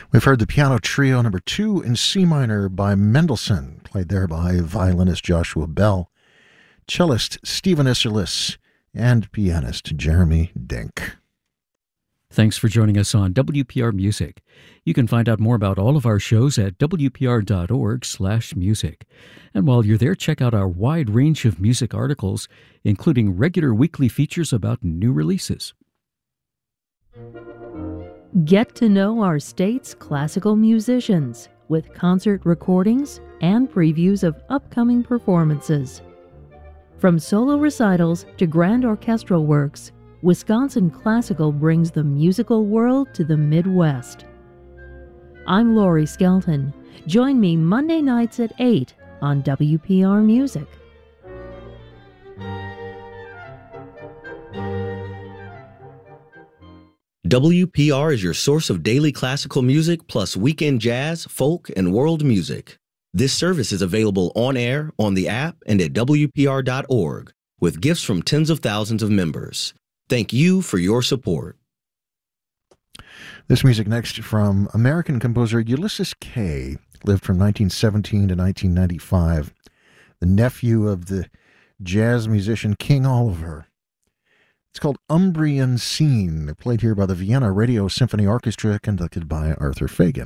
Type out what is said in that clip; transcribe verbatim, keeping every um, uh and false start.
We've heard the piano trio number two in C minor by Mendelssohn, played there by violinist Joshua Bell, cellist Stephen Isserlis, and pianist Jeremy Dink. Thanks for joining us on W P R Music. You can find out more about all of our shows at w p r dot org slash music. And while you're there, check out our wide range of music articles, including regular weekly features about new releases. Get to know our state's classical musicians with concert recordings and previews of upcoming performances. From solo recitals to grand orchestral works, Wisconsin Classical brings the musical world to the Midwest. I'm Lori Skelton. Join me Monday nights at eight on W P R Music. W P R is your source of daily classical music plus weekend jazz, folk, and world music. This service is available on air, on the app, and at w p r dot org, with gifts from tens of thousands of members. Thank you for your support. This music next from American composer Ulysses Kay, lived from nineteen seventeen to nineteen ninety-five, the nephew of the jazz musician King Oliver. It's called Umbrian Scene, played here by the Vienna Radio Symphony Orchestra, conducted by Arthur Fagan.